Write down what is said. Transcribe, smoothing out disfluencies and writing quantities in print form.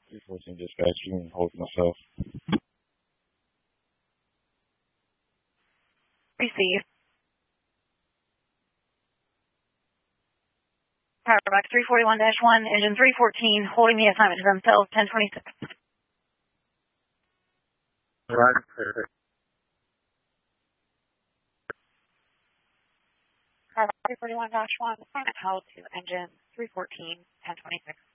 314 dispatch, you can hold myself. Receive. Powerbox 341-1, engine 314, holding the assignment to themselves, 1026. Right, perfect. Powerbox 341-1, assignment held to engine 314, 1026.